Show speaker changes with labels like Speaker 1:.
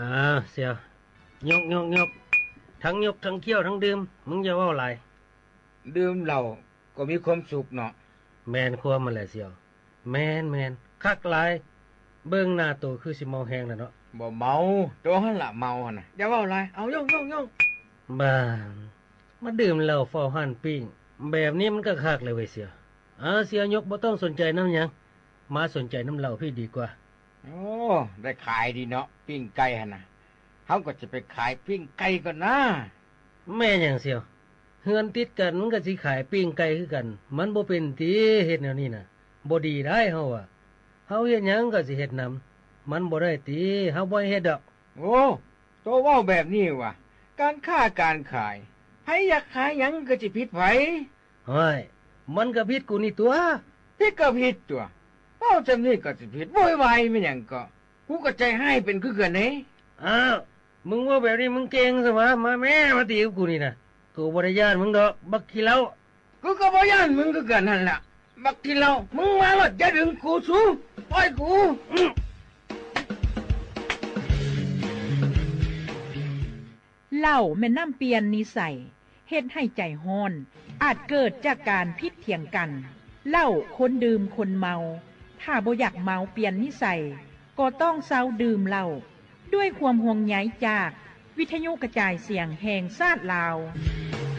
Speaker 1: เสี่ยวยกทั้งยกทั้งเคี้ยวทั้งดื่มมึงอย่าเว้าหลาย
Speaker 2: ดื่มเหล้าก็มีความสุขเนาะ
Speaker 1: แม่นความมันแหละเสี่ยวแม่นคักหลายเบิ่งหน้าโตคือสิเมาแฮงแล้วเนาะ
Speaker 2: บ่เมาตัวหั่นล่ะเมาหั่นน่ะอย่าเว้าหลายเอาย่อง
Speaker 1: บ้ามาดื่มเหล้าเฝ้าหั่นปิ้งแบบนี้มันก็คักเลยเว้ยเสี่ยวเสี่ยวยกบ่ต้องสนใจน้ำหยังมาสนใจน้ำเหล้าพี่ดีกว่า
Speaker 2: โอ้ได้ขายดีเนาะปิ้งไก่หั่นน่ะเฮาก็จะไปขายปิ้งไก่ก่อนนะ
Speaker 1: แม่หยังเสี่ยวเฮือนติดกันมันก็สิขายปิ้งไก่คือกันมันบ่เป็นติเฮ็ดแนวนี้น่ะบ่ดีได้เฮาอ่ะเฮาเฮ็ดหยังก็สิเฮ็ดนำมันบ่ได้ติเฮาบ่เฮ็ดดอก
Speaker 2: โอ้โตเว้าแบบนี้ว่ะการค้าการขายไผอยากขายหยังก็สิผิดไผ
Speaker 1: เฮ้ยมันก็ผิดกูนี่ตัว
Speaker 2: ผิดก็ผิดตัวเว้าจังนี้ก็สิผิดโวยวายแม่นหยังก็กูก็ใจให้เป็นคือกันนี่
Speaker 1: อ้าวมึงว่าแบบนี้มึงเก่งซะวะมาแม่มาตีกับกูนี่น่ะกูบ่ได้ย้านมึงดอกบักขี้เหล้า
Speaker 2: กูก็บ่ย้านมึงคือกันนั่นล่ะบักขี้เหล้ามึงมาแล้วจะดึงกูสู้ปล่อยกู
Speaker 3: เหล้าแม่นน้ำเปลี่ยนนิสัยเฮ็ดให้ใจฮ้อนอาจเกิดจากการพิดเถียงกันเหล้าคนดื่มคนเมาถ้าบ่อยากเมาเปลี่ยนนิสัยก็ต้องเซาดื่มเหล้าด้วยความห่วงใยจากวิทยุกระจายเสียงแห่งชาติลาว